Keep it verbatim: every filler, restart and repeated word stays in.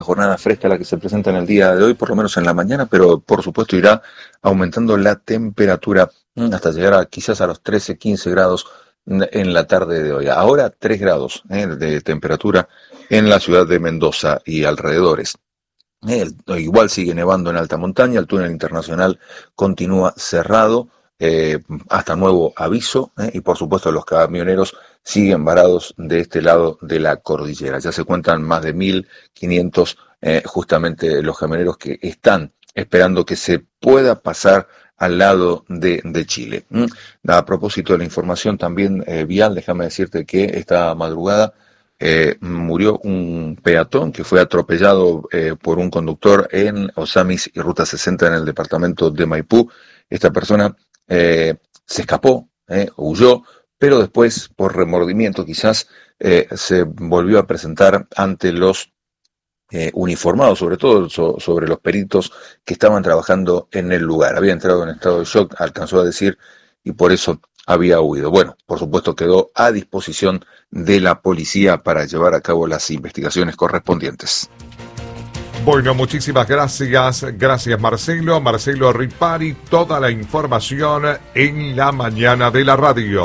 jornada fresca la que se presenta en el día de hoy, por lo menos en la mañana, pero por supuesto irá aumentando la temperatura hasta llegar a quizás a los trece, quince grados en la tarde de hoy. Ahora tres grados eh, de temperatura en la ciudad de Mendoza y alrededores. Eh, igual sigue nevando en alta montaña, el túnel internacional continúa cerrado eh, hasta nuevo aviso eh, y por supuesto los camioneros siguen varados de este lado de la cordillera. Ya se cuentan más de mil quinientos eh, justamente los camioneros que están esperando que se pueda pasar al lado de, de Chile. ¿Mm? A propósito de la información también eh, vial, déjame decirte que esta madrugada eh, murió un peatón que fue atropellado eh, por un conductor en Osamis y Ruta sesenta en el departamento de Maipú. Esta persona eh, se escapó, eh, huyó, pero después, por remordimiento quizás, eh, se volvió a presentar ante los eh, uniformados, sobre todo so, sobre los peritos que estaban trabajando en el lugar. Había entrado en estado de shock, alcanzó a decir, y por eso había huido. Bueno, por supuesto quedó a disposición de la policía para llevar a cabo las investigaciones correspondientes. Bueno, muchísimas gracias, gracias Marcelo, Marcelo Ripari, toda la información en la mañana de la radio.